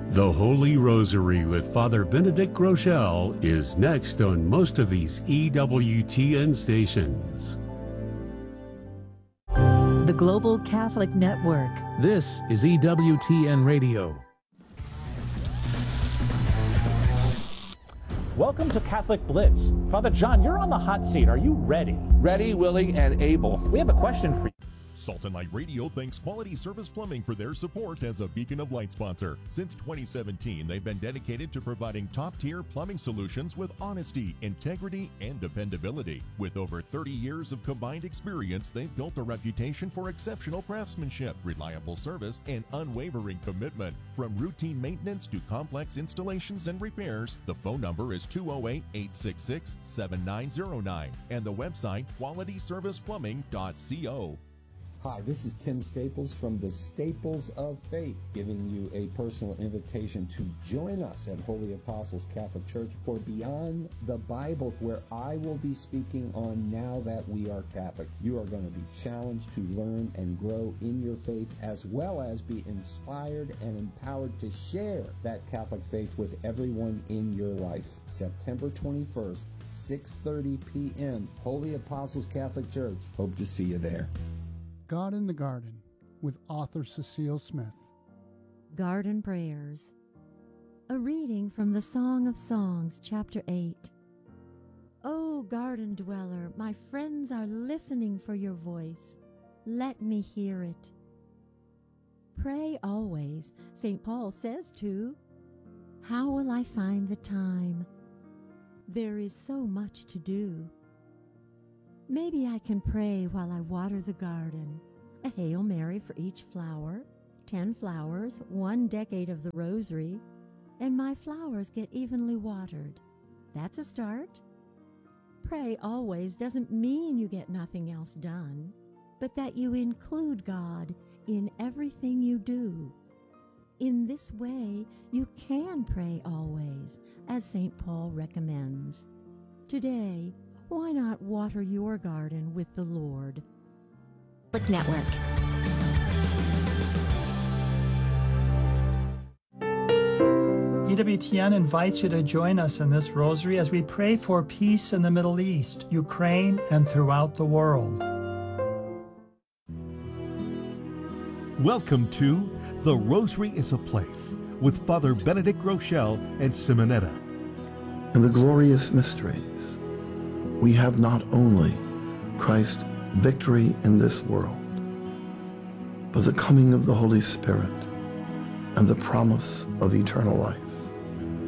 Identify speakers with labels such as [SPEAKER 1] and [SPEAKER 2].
[SPEAKER 1] The Holy Rosary with Father Benedict Groeschel is next on most of these EWTN stations.
[SPEAKER 2] The Global Catholic Network.
[SPEAKER 3] This is EWTN Radio.
[SPEAKER 4] Welcome to Catholic Blitz. Father John, you're on the hot seat. Are you ready?
[SPEAKER 5] Ready, willing, and able.
[SPEAKER 4] We have a question for you.
[SPEAKER 6] Salt and Light Radio thanks Quality Service Plumbing for their support as a Beacon of Light sponsor. Since 2017, they've been dedicated to providing top-tier plumbing solutions with honesty, integrity, and dependability. With over 30 years of combined experience, they've built a reputation for exceptional craftsmanship, reliable service, and unwavering commitment. From routine maintenance to complex installations and repairs, the phone number is 208-866-7909 and the website qualityserviceplumbing.co.
[SPEAKER 7] Hi, this is Tim Staples from the Staples of Faith, giving you a personal invitation to join us at Holy Apostles Catholic Church for Beyond the Bible, where I will be speaking on Now That We Are Catholic. You are going to be challenged to learn and grow in your faith, as well as be inspired and empowered to share that Catholic faith with everyone in your life. September 21st, 6:30 p.m., Holy Apostles Catholic Church. Hope to see you there.
[SPEAKER 8] God in the Garden with author Cecile Smith.
[SPEAKER 9] Garden Prayers. A reading from the Song of Songs, chapter 8. O garden dweller, my friends are listening for your voice. Let me hear it. Pray always, St. Paul says to. How will I find the time? There is so much to do. Maybe I can pray while I water the garden. A Hail Mary for each flower, 10 flowers, 1 decade of the rosary, and my flowers get evenly watered. That's a start. Pray always doesn't mean you get nothing else done, but that you include God in everything you do. In this way, you can pray always, as St. Paul recommends. Today, why not water your garden with the Lord?
[SPEAKER 2] Catholic Network.
[SPEAKER 10] EWTN invites you to join us in this rosary as we pray for peace in the Middle East, Ukraine, and throughout the world.
[SPEAKER 11] Welcome to The Rosary is a Place with Father Benedict Groeschel and Simonetta.
[SPEAKER 12] In the glorious mysteries, we have not only Christ's victory in this world, but the coming of the Holy Spirit and the promise of eternal life.